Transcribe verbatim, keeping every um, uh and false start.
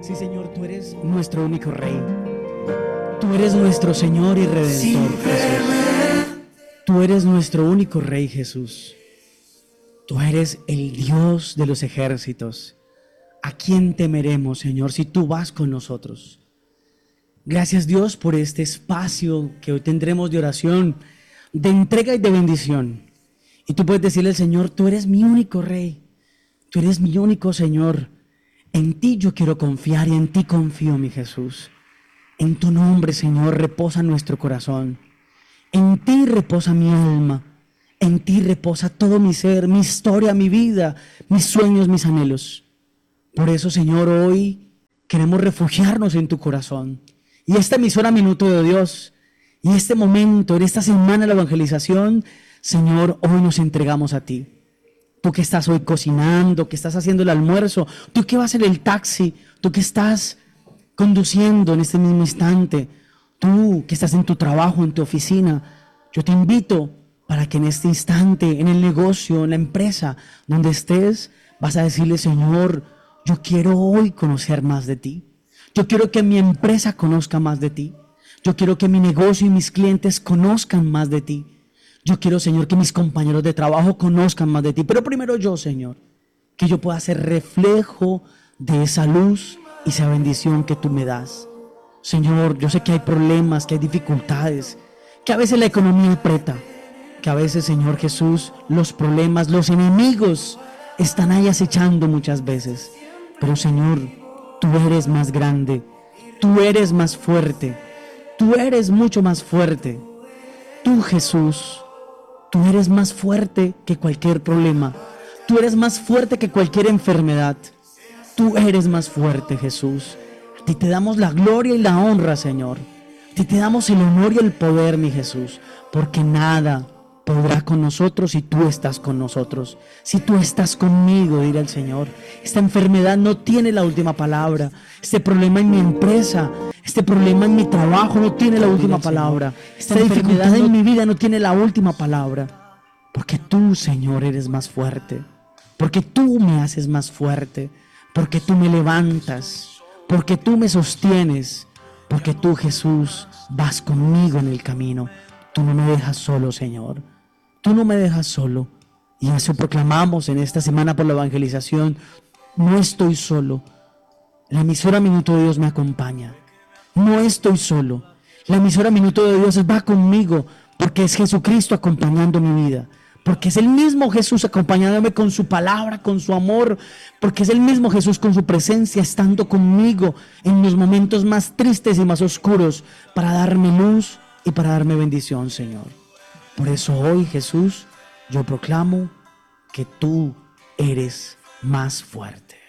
Sí, Señor, tú eres nuestro único Rey. Tú eres nuestro Señor y Redentor, Jesús. Tú eres nuestro único Rey, Jesús. Tú eres el Dios de los ejércitos. ¿A quién temeremos, Señor, si tú vas con nosotros? Gracias, Dios, por este espacio que hoy tendremos de oración, de entrega y de bendición. Y tú puedes decirle al Señor, tú eres mi único Rey. Tú eres mi único Señor. En ti yo quiero confiar y en ti confío, mi Jesús. En tu nombre, Señor, reposa nuestro corazón. En ti reposa mi alma. En ti reposa todo mi ser, mi historia, mi vida, mis sueños, mis anhelos. Por eso, Señor, hoy queremos refugiarnos en tu corazón. Y esta emisora Minuto de Dios, y este momento, en esta semana de la evangelización, Señor, hoy nos entregamos a ti. Tú que estás hoy cocinando, que estás haciendo el almuerzo, tú que vas en el taxi, tú que estás conduciendo en este mismo instante, tú que estás en tu trabajo, en tu oficina, yo te invito para que en este instante, en el negocio, en la empresa, donde estés, vas a decirle, Señor, yo quiero hoy conocer más de ti. Yo quiero que mi empresa conozca más de ti. Yo quiero que mi negocio y mis clientes conozcan más de ti. Yo quiero, Señor, que mis compañeros de trabajo conozcan más de ti. Pero primero yo, Señor, que yo pueda ser reflejo de esa luz y esa bendición que tú me das. Señor, yo sé que hay problemas, que hay dificultades, que a veces la economía aprieta, que a veces, Señor Jesús, los problemas, los enemigos están ahí acechando muchas veces. Pero, Señor, tú eres más grande, tú eres más fuerte, tú eres mucho más fuerte. Tú, Jesús, tú eres más fuerte que cualquier problema. Tú eres más fuerte que cualquier enfermedad. Tú eres más fuerte, Jesús. A ti te damos la gloria y la honra, Señor. A ti te damos el honor y el poder, mi Jesús, porque nada podrá con nosotros si tú estás con nosotros. Si tú estás conmigo, dirá el Señor. Esta enfermedad no tiene la última palabra. Este problema en mi empresa, este problema en mi trabajo no tiene la última palabra. Esta dificultad en mi vida no tiene la última palabra. Porque tú, Señor, eres más fuerte. Porque tú me haces más fuerte. Porque tú me levantas. Porque tú me sostienes. Porque tú, Jesús, vas conmigo en el camino. Tú no me dejas solo, Señor. Tú no me dejas solo. Y eso proclamamos en esta semana por la evangelización. No estoy solo. La emisora Minuto de Dios me acompaña. No estoy solo. La emisora Minuto de Dios va conmigo porque es Jesucristo acompañando mi vida. Porque es el mismo Jesús acompañándome con su palabra, con su amor. Porque es el mismo Jesús con su presencia estando conmigo en los momentos más tristes y más oscuros para darme luz y para darme bendición, Señor. Por eso hoy, Jesús, yo proclamo que tú eres más fuerte.